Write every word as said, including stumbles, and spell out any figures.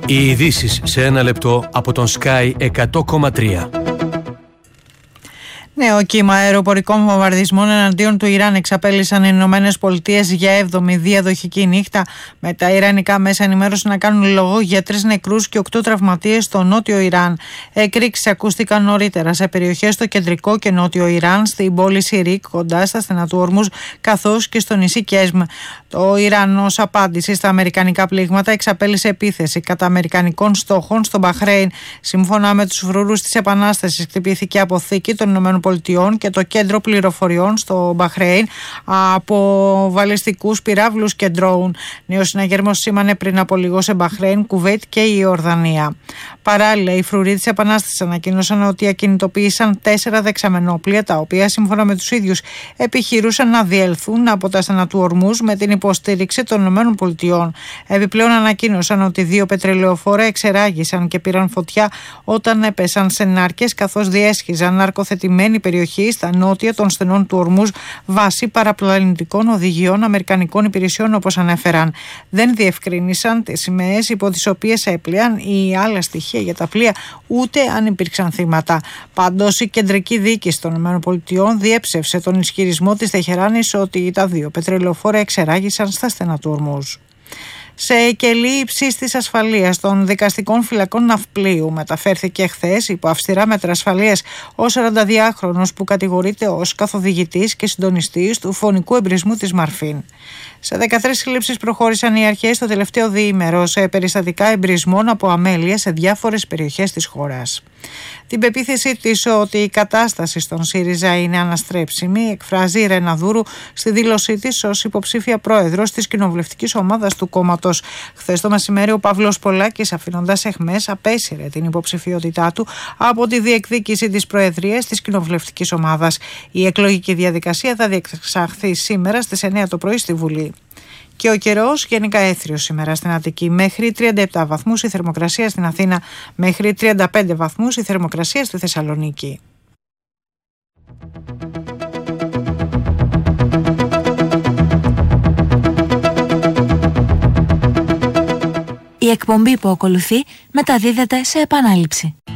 Οι ειδήσεις σε ένα λεπτό από τον Sky εκατό κόμμα τρία. Νέο κύμα αεροπορικών βομβαρδισμών εναντίον του Ιράν εξαπέλυσαν οι Ηνωμένες Πολιτείες για έβδομη διαδοχική νύχτα, με τα ιρανικά μέσα ενημέρωση να κάνουν λόγο για τρεις νεκρούς και οκτώ τραυματίες στο νότιο Ιράν. Εκρήξεις ακούστηκαν νωρίτερα σε περιοχές στο κεντρικό και νότιο Ιράν, στην πόλη Σιρίκ, κοντά στα στενά του Ορμούζ, καθώς και στο νησί Κέσμ. Το Ιράν, ως απάντηση στα αμερικανικά πλήγματα, εξαπέλυσε επίθεση κατά αμερικανικών στόχων στο Μπαχρέιν. Σύμφωνα με τους φρουρούς της Επανάστασης, χτυπήθηκε αποθήκη των ΗΠΑ και το κέντρο πληροφοριών στο Μπαχρέιν από βαλιστικούς πυράβλους και ντρόουν. Νέος συναγερμός σήμανε πριν από λίγο σε Μπαχρέιν, Κουβέιτ και η Ιορδανία. Παράλληλα, οι φρουροί της Επανάστασης ανακοίνωσαν ότι ακινητοποίησαν τέσσερα δεξαμενόπλια, τα οποία σύμφωνα με τους ίδιους επιχειρούσαν να διέλθουν από τα στενά του Ορμούζ με την υποστήριξη των ΗΠΑ. Επιπλέον ανακοίνωσαν ότι δύο πετρελαιοφόρα εξεράγησαν και πήραν φωτιά όταν έπεσαν σε νάρκες, καθώς διέσχιζαν ναρκοθετημένη περιοχή στα νότια των στενών του Ορμούζ βάσει παραπλανητικών οδηγιών αμερικανικών υπηρεσιών, όπως ανέφεραν. Δεν διευκρίνησαν τις σημαίες υπό τις οποίες έπλειαν ή άλλα στοιχεία για τα πλοία, ούτε αν υπήρξαν θύματα. Πάντως, η κεντρική διοίκηση των ΗΠΑ διέψευσε τον ισχυρισμό της Τεχεράνης ότι τα δύο πετρελαιοφόρα εξεράγησαν στα στενά του Ορμούζ. Σε κελί υψής της ασφαλείας των δικαστικών φυλακών Ναυπλίου μεταφέρθηκε χθες υπό αυστηρά μέτρα ασφαλείας ο σαρανταδυάχρονος που κατηγορείται ως καθοδηγητής και συντονιστής του φωνικού εμπρισμού της Μαρφίν. Σε δεκατρείς συλλήψεις προχώρησαν οι αρχές το τελευταίο διήμερο σε περιστατικά εμπρισμών από αμέλεια σε διάφορες περιοχές της χώρας. Την πεποίθησή της ότι η κατάσταση στον ΣΥΡΙΖΑ είναι αναστρέψιμη εκφράζει η Ρένα Δούρου στη δήλωσή της ως υποψήφια πρόεδρος της κοινοβουλευτικής ομάδας του κόμματος. Χθες το μεσημέρι ο Παύλος Πολάκης, αφήνοντας εχμές, απέσυρε την υποψηφιότητά του από τη διεκδίκηση της προεδρίας της κοινοβουλευτικής ομάδας. Η εκλογική διαδικασία θα διεξαχθεί σήμερα στις εννιά το πρωί στη Βουλή. Και ο καιρός γενικά έθριος σήμερα στην Αττική, μέχρι τριάντα επτά βαθμούς η θερμοκρασία στην Αθήνα, μέχρι τριάντα πέντε βαθμούς η θερμοκρασία στη Θεσσαλονίκη. Η εκπομπή που ακολουθεί μεταδίδεται σε επανάληψη.